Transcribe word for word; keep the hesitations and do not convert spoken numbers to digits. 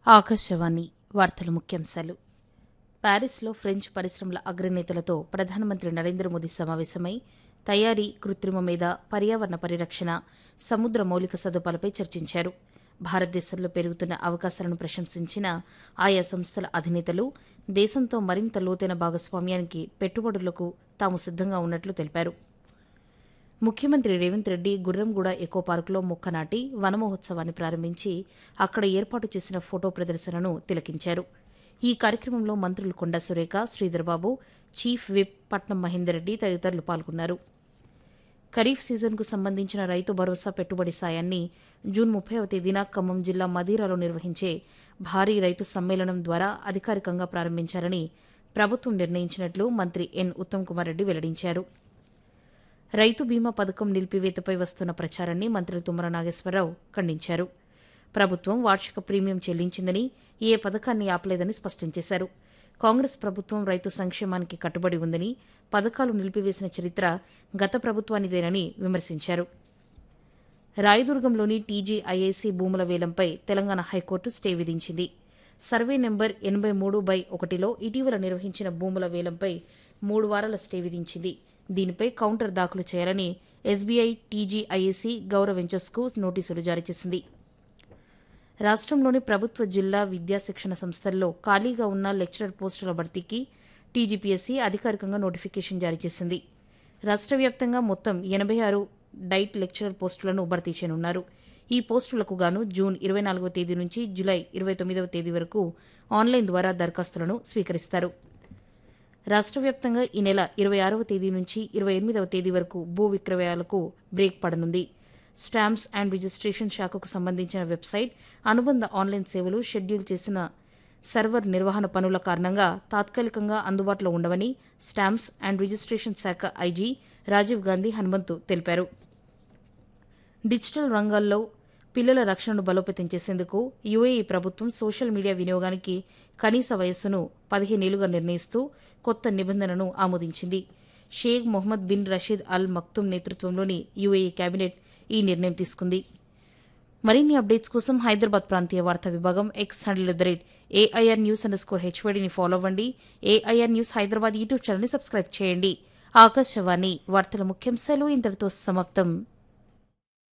ఆకాశవాణి వార్తల ముఖ్యాంశాలు. ప్యారిస్లో ఫ్రెంచ్ పరిశ్రమల అగ్రనేతలతో ప్రధానమంత్రి నరేంద్ర మోదీ సమావేశమై తయారీ, కృత్రిమ మేధ, పర్యావరణ పరిరక్షణ, సముద్ర మౌలిక సదుపాయాలపై చర్చించారు. భారతదేశంలో పెరుగుతున్న అవకాశాలను ప్రశంసించిన ఆయా సంస్థల అధినేతలు దేశంతో మరింత లోతైన భాగస్వామ్యానికి, పెట్టుబడులకు తాము సిద్దంగా ఉన్నట్లు తెలిపారు. ముఖ్యమంత్రి రేవంత్ రెడ్డి గుర్రంగూడ ఎకో పార్కులో మొక్క నాటి వన మహోత్సవాన్ని ప్రారంభించి అక్కడ ఏర్పాటు చేసిన ఫోటో ప్రదర్శనను తిలకించారు. ఈ కార్యక్రమంలో మంత్రులు కొండా సురేఖ, శ్రీధర్బాబు, చీఫ్ విప్ పట్నం మహేందర్ రెడ్డి తదితరులు పాల్గొన్నారు. ఖరీఫ్ సీజన్కు సంబంధించిన రైతు భరోసా పెట్టుబడి సాయాన్ని జూన్ ముప్పైవ తేదీన ఖమ్మం జిల్లా మదిరాలో నిర్వహించే భారీ రైతు సమ్మేళనం ద్వారా అధికారికంగా ప్రారంభించాలని ప్రభుత్వం నిర్ణయించినట్లు మంత్రి ఎన్ ఉత్తమ్ కుమార్ రెడ్డి వెల్లడించారు. రైతు బీమా పథకం నిలిపివేతపై వస్తున్న ప్రచారాన్ని మంత్రి తుమ్మల నాగేశ్వరరావు ఖండించారు. ప్రభుత్వం వార్షిక ప్రీమియం చెల్లించిందని, ఏ పథకాన్ని ఆపలేదని స్పష్టం చేశారు. కాంగ్రెస్ ప్రభుత్వం రైతు సంక్షేమానికి కట్టుబడి ఉందని, పథకాలు నిలిపివేసిన చరిత్ర గత ప్రభుత్వానిదేనని విమర్శించారు. రాయదుర్గంలోని టీజీఐఐసీ భూముల వేలంపై తెలంగాణ హైకోర్టు స్టే విధించింది. సర్వే నెంబర్ ఎనబై మూడు బై ఒకటిలో ఇటీవల నిర్వహించిన భూముల వేలంపై మూడు వారాల స్టే విధించింది. దీనిపై కౌంటర్ దాఖలు చేయాలని ఎస్బీఐ, టీజీఐఏసీ, గౌరవ వెంచర్స్కు నోటీసులు జారీ చేసింది. రాష్ట్రంలోని ప్రభుత్వ జిల్లా విద్యా శిక్షణ సంస్థల్లో ఖాళీగా ఉన్న లెక్చరర్ పోస్టుల భర్తీకి టీజీపీఎస్సీ అధికారికంగా నోటిఫికేషన్ జారీ చేసింది. రాష్ట్ర వ్యాప్తంగా మొత్తం ఎనబై ఆరు డైట్ లెక్చరర్ పోస్టులను భర్తీ చేయనున్నారు. ఈ పోస్టులకు గాను జూన్ ఇరవై నాలుగవ తేదీ నుంచి జూలై ఇరవై తొమ్మిదవ తేదీ వరకు ఆన్లైన్ ద్వారా దరఖాస్తులను స్వీకరిస్తారు. రాష్ట్ర వ్యాప్తంగా ఈ నెల ఇరవై ఆరవ తేదీ నుంచి ఇరవై ఎనిమిదవ తేదీ వరకు భూ విక్రయాలకు బ్రేక్ పడనుంది. స్టాంప్స్ అండ్ రిజిస్ట్రేషన్ శాఖకు సంబంధించిన వెబ్సైట్, అనుబంధ ఆన్లైన్ సేవలు షెడ్యూల్ చేసిన సర్వర్ నిర్వహణ పనుల కారణంగా తాత్కాలికంగా అందుబాటులో ఉండవని స్టాంప్స్ అండ్ రిజిస్ట్రేషన్ శాఖ ఐజీ రాజీవ్ గాంధీ హనుమంతు తెలిపారు. డిజిటల్ రంగాల్లో పిల్లల రక్షణను బలోపేతం చేసేందుకు యూఏఈ ప్రభుత్వం సోషల్ మీడియా వినియోగానికి కనీస వయస్సును పదిహేనేళ్లుగా నిర్ణయిస్తూ కొత్త నిబంధనను ఆమోదించింది. షేక్ మొహమ్మద్ బిన్ రషీద్ అల్ మక్తుమ్ నేతృత్వంలోని యూఏఈ కేబినెట్ ఈ నిర్ణయం తీసుకుంది. మరిన్ని అప్డేట్స్ కోసం హైదరాబాద్ ప్రాంతీయ వార్తా విభాగం X handle at the rate AIR news under score హెచ్వైడీని follow అవ్వండి. ఏఐఆర్ న్యూస్ హైదరాబాద్ యూట్యూబ్ ఛానల్ని సబ్స్క్రైబ్ చేయండి. ఆకాశవాణి వార్తల ముఖ్యాంశాలు ఇంతటితో సమాప్తం.